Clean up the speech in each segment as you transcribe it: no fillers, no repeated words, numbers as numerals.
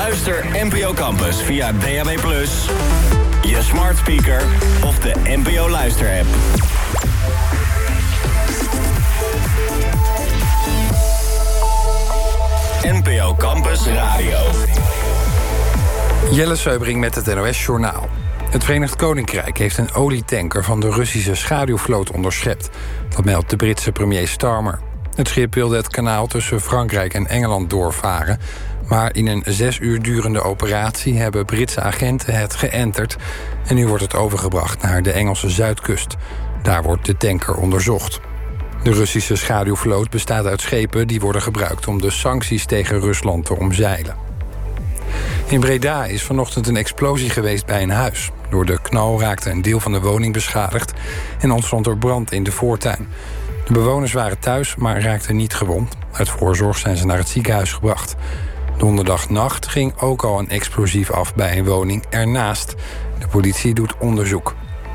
Luister NPO Campus via DAB+, je smart speaker of de NPO Luister app. NPO Campus Radio. Jelle Seubring met het NOS Journaal. Het Verenigd Koninkrijk heeft een olietanker van de Russische schaduwvloot onderschept. Dat meldt de Britse premier Starmer. Het schip wilde het kanaal tussen Frankrijk en Engeland doorvaren, maar in een 6 uur durende operatie hebben Britse agenten het geënterd en nu wordt het overgebracht naar de Engelse zuidkust. Daar wordt de tanker onderzocht. De Russische schaduwvloot bestaat uit schepen die worden gebruikt om de sancties tegen Rusland te omzeilen. In Breda is vanochtend een explosie geweest bij een huis. Door de knal raakte een deel van de woning beschadigd en ontstond er brand in de voortuin. De bewoners waren thuis, maar raakten niet gewond. Uit voorzorg zijn ze naar het ziekenhuis gebracht. Donderdagnacht ging ook al een explosief af bij een woning ernaast. De politie doet onderzoek.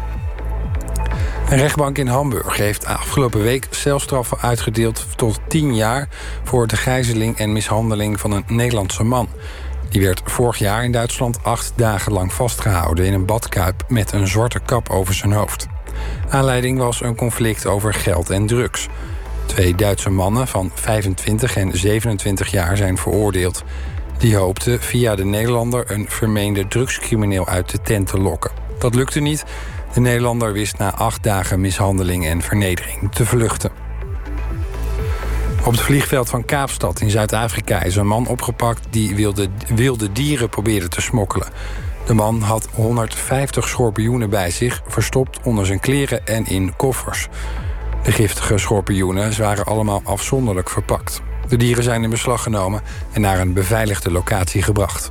Een rechtbank in Hamburg heeft afgelopen week celstraffen uitgedeeld tot 10 jaar... voor de gijzeling en mishandeling van een Nederlandse man. Die werd vorig jaar in Duitsland 8 dagen lang vastgehouden in een badkuip met een zwarte kap over zijn hoofd. Aanleiding was een conflict over geld en drugs. 2 Duitse mannen van 25 en 27 jaar zijn veroordeeld. Die hoopten via de Nederlander een vermeende drugscrimineel uit de tent te lokken. Dat lukte niet. De Nederlander wist na 8 dagen mishandeling en vernedering te vluchten. Op het vliegveld van Kaapstad in Zuid-Afrika is een man opgepakt die wilde dieren probeerde te smokkelen. De man had 150 schorpioenen bij zich, verstopt onder zijn kleren en in koffers. De giftige schorpioenen waren allemaal afzonderlijk verpakt. De dieren zijn in beslag genomen en naar een beveiligde locatie gebracht.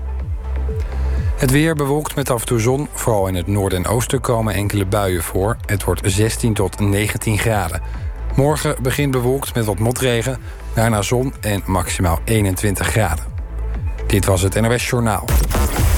Het weer bewolkt met af en toe zon. Vooral in het noorden en oosten komen enkele buien voor. Het wordt 16 tot 19 graden. Morgen begint bewolkt met wat motregen, daarna zon en maximaal 21 graden. Dit was het NOS Journaal.